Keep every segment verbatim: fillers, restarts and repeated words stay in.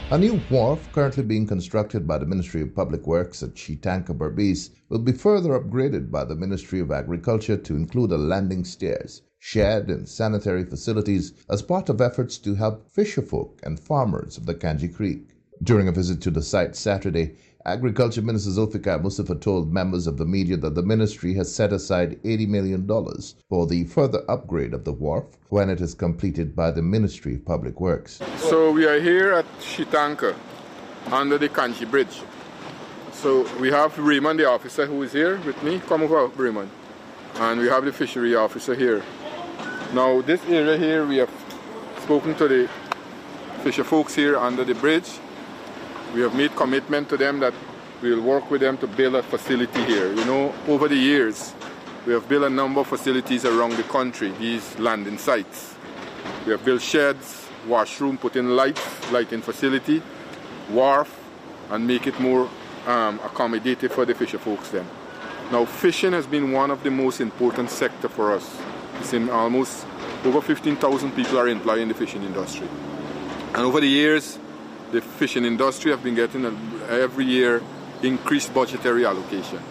A new wharf currently being constructed by the Ministry of Public Works at Chitanka Berbice will be further upgraded by the Ministry of Agriculture to include a landing stairs, shed and sanitary facilities as part of efforts to help fisherfolk and farmers of the Kanji Creek. During a visit to the site Saturday, Agriculture Minister Zulfikar Mustafa told members of the media that the ministry has set aside eighty million dollars for the further upgrade of the wharf when it is completed by the Ministry of Public Works. So we are here at Chitanka under the Kanji Bridge. So we have Raymond, the officer, who is here with me. Come over, Raymond. And we have the fishery officer here. Now this area here, we have spoken to the fisher folks here under the bridge. We have made commitment to them that we will work with them to build a facility here. You know, over the years, we have built a number of facilities around the country, these landing sites. We have built sheds, washroom, put in lights, lighting facility, wharf, and make it more um, accommodative for the fisher folks then. Now, fishing has been one of the most important sector for us. It's in almost over fifteen thousand people are employed in the fishing industry. And over the years, the fishing industry have been getting a, every year increased budgetary allocation.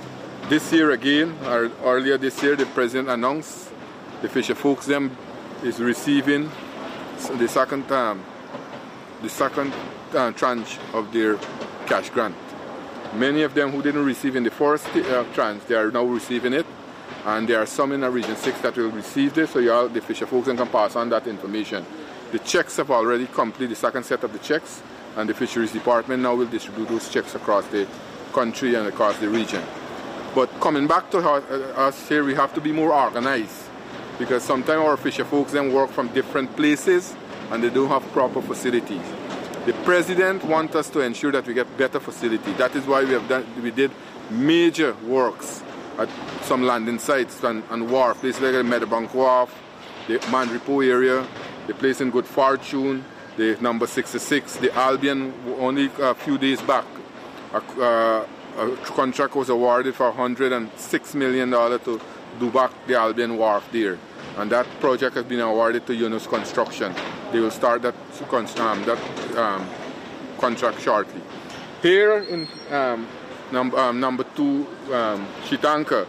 This year again, or earlier this year, the president announced the fisher folks them is receiving the second um, the second uh, tranche of their cash grant. Many of them who didn't receive in the first uh, tranche, they are now receiving it, and there are some in the Region six that will receive this, so you all, the fisher folks can pass on that information. The checks have already completed, the second set of the checks, and the Fisheries Department now will distribute those checks across the country and across the region. But coming back to us here, we have to be more organized, because sometimes our fisher folks then work from different places and they don't have proper facilities. The President wants us to ensure that we get better facilities. That is why we have done, we did major works at some landing sites and, and wharf, places like the Meadowbank Wharf, the Mandripo area, the place in Good Fortune, the number sixty-six, the Albion. Only a few days back, a, uh, a contract was awarded for one hundred six million dollars to do back the Albion Wharf there. And that project has been awarded to Yunus Construction. They will start that, um, that um, contract shortly. Here in um, num um, number two, um, Chitanka,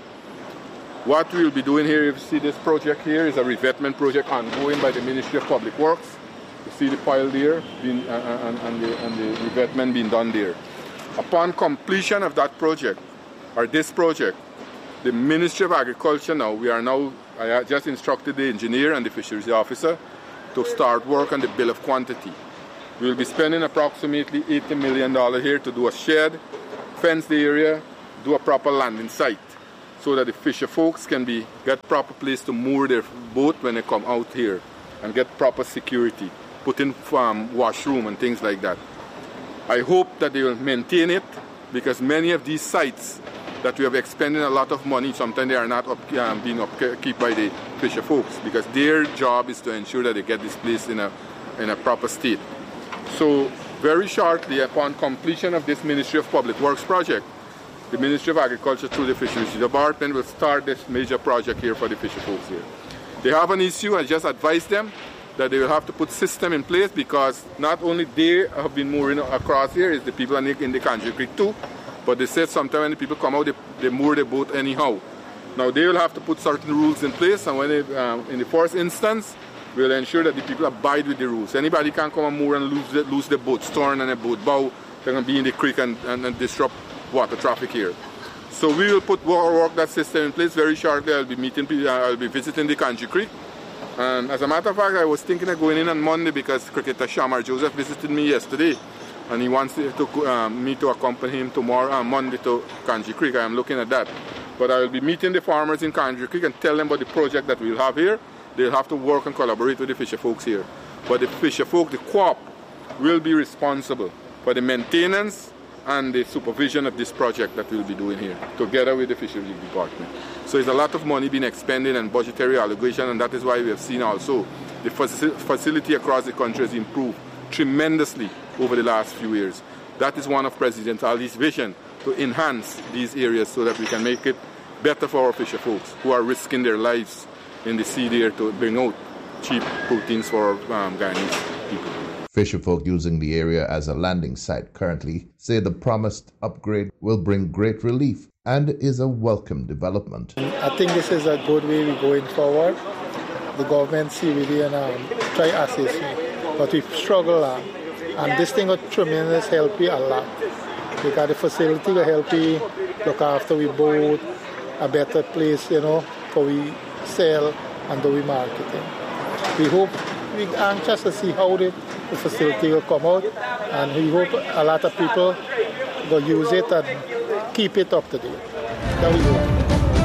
what we'll be doing here, if you see this project here, is a revetment project ongoing by the Ministry of Public Works. You see the pile there, being, uh, and, and, the, and the revetment being done there. Upon completion of that project, or this project, the Ministry of Agriculture now, we are now, I just instructed the engineer and the fisheries officer to start work on the bill of quantity. We will be spending approximately eighty million dollars here to do a shed, fence the area, do a proper landing site, so that the fisher folks can be get proper place to moor their boat when they come out here, and get proper security, put in um, washroom and things like that. I hope that they will maintain it, because many of these sites that we have expended a lot of money, sometimes they are not up, um, being upkept by the fisher folks, because their job is to ensure that they get this place in a, in a proper state. So very shortly, upon completion of this Ministry of Public Works project, the Ministry of Agriculture through the Fisheries Department will start this major project here for the fisher folks here. They have an issue. I just advised them that they will have to put system in place, because not only they have been mooring across here, is the people in the, in the Kanji Creek too, but they said sometimes when the people come out, they, they moor the boat anyhow. Now they will have to put certain rules in place, and when they, um, in the first instance, we'll ensure that the people abide with the rules. Anybody can come and moor and lose the, lose the boat, turn and a boat bow, they can be in the creek and, and, and disrupt water traffic here. So we will put work, work that system in place very shortly. I'll be meeting people, I'll be visiting the Kanji Creek. And as a matter of fact, I was thinking of going in on Monday, because cricketer Shamar Joseph visited me yesterday, and he wants to, to, um, me to accompany him tomorrow, uh, Monday to Kanji Creek. I am looking at that. But I will be meeting the farmers in Kanji Creek and tell them about the project that we'll have here. They'll have to work and collaborate with the fisher folks here. But the fisher folk, the co-op, will be responsible for the maintenance and the supervision of this project that we'll be doing here, together with the Fisheries Department. So there's a lot of money being expended and budgetary allocation, and that is why we have seen also the facility across the country has improved tremendously over the last few years. That is one of President Ali's vision, to enhance these areas so that we can make it better for our fisher folks who are risking their lives in the sea there to bring out cheap proteins for um, Guyanese people. Fisherfolk using the area as a landing site currently say the promised upgrade will bring great relief and is a welcome development. I think this is a good way we're going forward. The government see really and um, try to assist me, but we struggle um, and this thing will tremendous help me a lot because the facility will help me look after we boat, a better place, you know, for we sell and do we marketing. We hope, we're anxious to see how the, the facility will come out, and we hope a lot of people will use it and keep it up to date. That we hope.